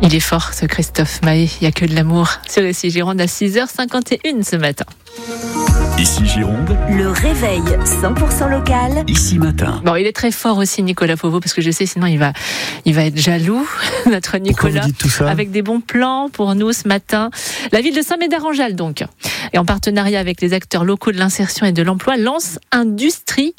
Il est fort, ce Christophe Mahé. Il n'y a que de l'amour sur Ici Gironde à 6h51 ce matin. Ici Gironde, le réveil 100% local. Ici Matin. Bon, il est très fort aussi, Nicolas Fauveau, parce que je sais, sinon il va être jaloux, notre Nicolas. Pourquoi vous dites tout ça ? Avec des bons plans pour nous ce matin. La ville de Saint-Médard-en-Jalles, donc, et en partenariat avec les acteurs locaux de l'insertion et de l'emploi, lance Industrie,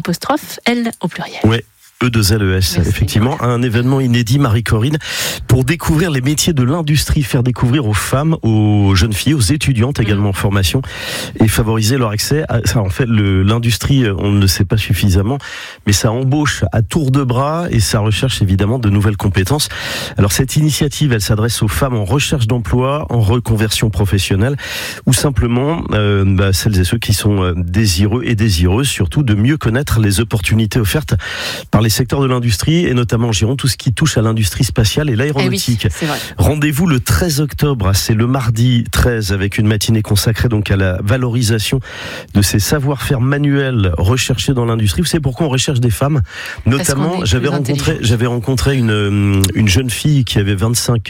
L au pluriel. Ouais. E2LES, Merci, effectivement, Nicolas. un événement inédit, Marie-Corinne, pour découvrir les métiers de l'industrie, faire découvrir aux femmes, aux jeunes filles, aux étudiantes également en formation, et favoriser leur accès à ça. En fait, l'industrie, on ne le sait pas suffisamment, mais ça embauche à tour de bras et ça recherche évidemment de nouvelles compétences. Alors cette initiative, elle s'adresse aux femmes en recherche d'emploi, en reconversion professionnelle, ou simplement celles et ceux qui sont désireux et désireuses, surtout de mieux connaître les opportunités offertes par les secteurs de l'industrie, et notamment en Gironde, tout ce qui touche à l'industrie spatiale et l'aéronautique. Eh oui, c'est vrai. Rendez-vous le 13 octobre, c'est le mardi 13, avec une matinée consacrée donc à la valorisation de ces savoir-faire manuels recherchés dans l'industrie. Vous savez pourquoi on recherche des femmes ? Notamment, j'avais rencontré une jeune fille qui avait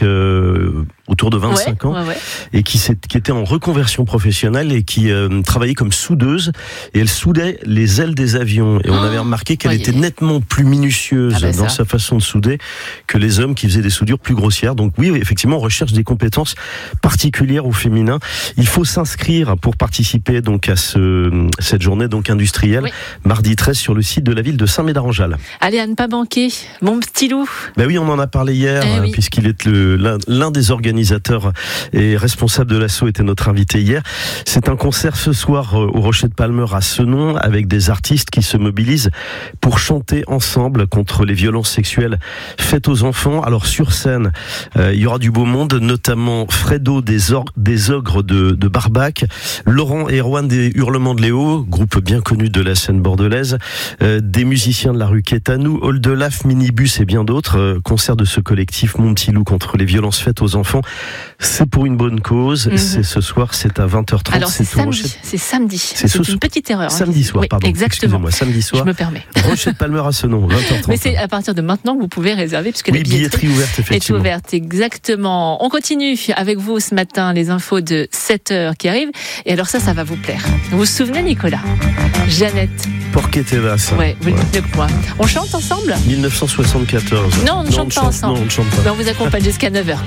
autour de 25 ans, et qui était en reconversion professionnelle et qui travaillait comme soudeuse, et elle soudait les ailes des avions. Et on avait remarqué qu'elle était nettement plus minutieuse dans sa façon de souder que les hommes qui faisaient des soudures plus grossières. Donc oui, effectivement, on recherche des compétences particulières au féminin. Il faut s'inscrire pour participer donc à cette journée donc industrielle, mardi 13 sur le site de la ville de Saint-Médard-en-Jalles. Allez, à ne pas manquer, mon petit loup. Ben oui, on en a parlé hier, puisqu'il est l'un des organisateurs et responsable de l'asso, était notre invité hier. C'est un concert ce soir au Rocher de Palmer à Senon, avec des artistes qui se mobilisent pour chanter ensemble contre les violences sexuelles faites aux enfants. Alors sur scène, il y aura du beau monde, notamment Fredo des Ogres de Barbac, Laurent et Erwan des Hurlements de Léo, groupe bien connu de la scène bordelaise, des musiciens de la rue Quétanou, Oldelaf, Minibus et bien d'autres. Concert de ce collectif Mon Petit Loup contre les violences faites aux enfants. C'est pour une bonne cause. C'est ce soir, c'est à 20h30. Alors c'est samedi. C'est une petite erreur. Samedi soir, pardon. Exactement. Excusez-moi, samedi soir. Je me permets. Rocher de Palmer à Senon, 20h30. Mais c'est à partir de maintenant que vous pouvez réserver, puisque la billetterie ouverte, effectivement. Est ouverte, exactement. On continue avec vous ce matin, les infos de 7h qui arrivent. Et alors ça va vous plaire. Vous vous souvenez, Nicolas ? Jeannette Porquet-Tevas. Ouais, vous le dites mieux que moi. On chante ensemble ? 1974. Non, on ne chante pas ensemble. Non, on ne chante pas. Mais on vous accompagne jusqu'à 9h.